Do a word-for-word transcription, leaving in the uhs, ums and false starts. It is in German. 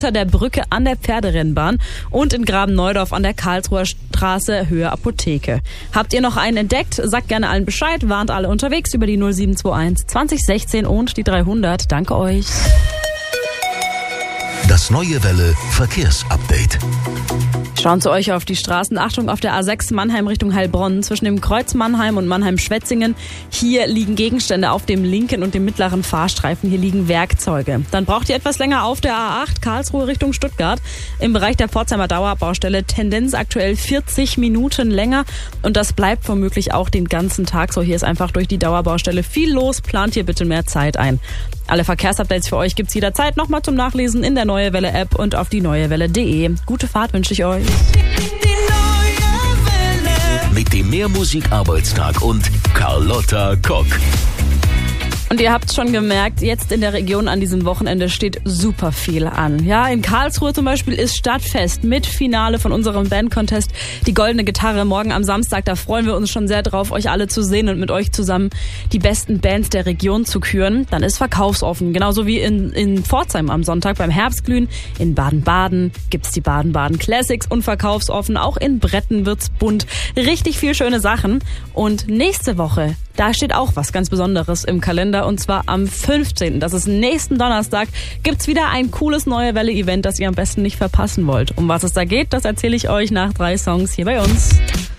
der Brücke an der Pferderennbahn und in Graben-Neudorf an der Karlsruher Straße Höhe Apotheke. Habt ihr noch einen entdeckt? Sagt gerne allen Bescheid, warnt alle unterwegs über die null sieben zwei eins zwanzig sechzehn und die dreihundert. Danke euch. Das Neue Welle Verkehrsupdate. Schauen zu euch auf die Straßen. Achtung auf der A sechs Mannheim Richtung Heilbronn zwischen dem Kreuz Mannheim und Mannheim-Schwetzingen. Hier liegen Gegenstände auf dem linken und dem mittleren Fahrstreifen. Hier liegen Werkzeuge. Dann braucht ihr etwas länger auf der A acht Karlsruhe Richtung Stuttgart. Im Bereich der Pforzheimer Dauerbaustelle Tendenz aktuell vierzig Minuten länger. Und das bleibt womöglich auch den ganzen Tag so. Hier ist einfach durch die Dauerbaustelle viel los. Plant hier bitte mehr Zeit ein. Alle Verkehrsupdates für euch gibt's jederzeit nochmal zum Nachlesen in der Neue Welle App und auf die neuewelle punkt de. Gute Fahrt wünsche ich euch. Mit dem Mehrmusik-Arbeitstag und Carlotta Kock. Und ihr habt schon gemerkt, jetzt in der Region an diesem Wochenende steht super viel an. Ja, in Karlsruhe zum Beispiel ist Stadtfest mit Finale von unserem Band-Contest. Die Goldene Gitarre morgen am Samstag. Da freuen wir uns schon sehr drauf, euch alle zu sehen und mit euch zusammen die besten Bands der Region zu küren. Dann ist verkaufsoffen. Genauso wie in, in Pforzheim am Sonntag beim Herbstglühen. In Baden-Baden gibt's die Baden-Baden Classics und verkaufsoffen. Auch in Bretten wird's bunt. Richtig viel schöne Sachen. Und nächste Woche, da steht auch was ganz Besonderes im Kalender. Und zwar am fünfzehnten Das ist nächsten Donnerstag, gibt's wieder ein cooles Neue Welle-Event, das ihr am besten nicht verpassen wollt. Um was es da geht, das erzähle ich euch nach drei Songs hier bei uns.